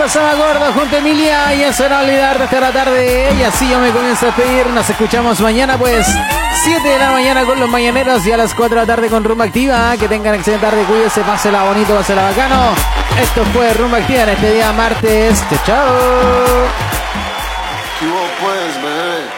pasaba gordo junto a Emilia y eso era olvidar de esta la tarde. Y así yo me comienzo a despedir. Nos escuchamos mañana, pues 7 de la mañana con los mañaneros y a las 4 de la tarde con Rumba Activa. Que tengan excelente tarde, cuídense, pásela bonito, pásela bacano. Esto fue Rumba Activa en este día martes. Chao, chao.